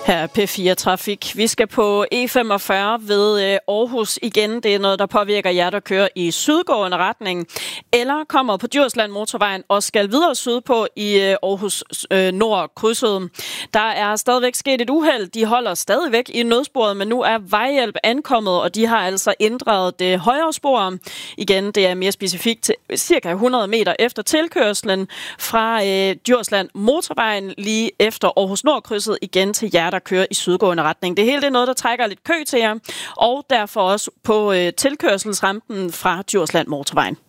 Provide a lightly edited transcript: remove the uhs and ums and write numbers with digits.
Her er P4 Trafik. Vi skal på E45 ved Aarhus igen. Det er noget, der påvirker jer, der kører i sydgående retning, eller kommer på Djursland Motorvejen og skal videre sydpå i Aarhus Nord-krydset. Der er stadigvæk sket et uheld. De holder stadigvæk i nødsporet, men nu er vejhjælp ankommet, og de har altså ændret det højre spor. Igen, det er mere specifikt til cirka 100 meter efter tilkørslen fra Djursland Motorvejen lige efter Aarhus Nord-krydset igen til jer, der kører i sydgående retning. Det hele det er noget, der trækker lidt kø til jer, og derfor også på tilkørselsrampen fra Djursland Motorvejen.